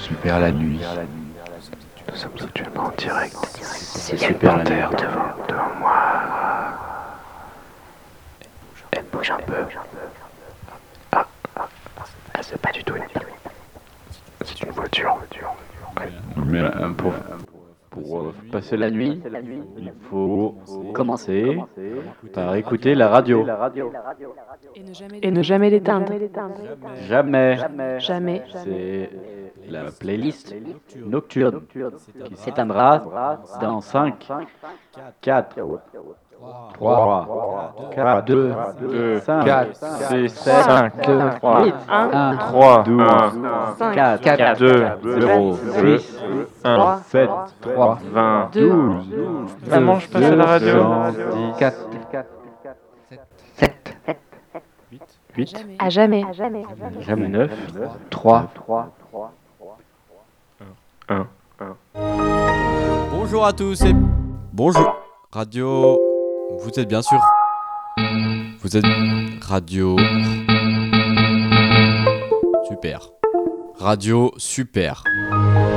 Super la nuit. Nous sommes actuellement en direct. C'est super la nuit. Devant moi. Elle bouge un peu. C'est pas du tout une nuit. C'est une voiture. Mais pour passer la nuit, il faut commencer par écouter la radio. Et ne jamais l'éteindre. Jamais. Jamais. C'est la playlist nocturne qui s'éteindra dans 5, 4, 3, 4, 2, 5, 4, 6, 7, 5, 3, 8, 1, 3, 12, 4, 4, 2, 0, 6, 1, 7, 3, 20, 12, Maman, je passe à la radio. 4, 7, 8, À jamais. jamais 9, 3, 1. Bonjour à tous et bonjour Radio. Vous êtes bien sûr. Vous êtes Radio. Super. Radio Super.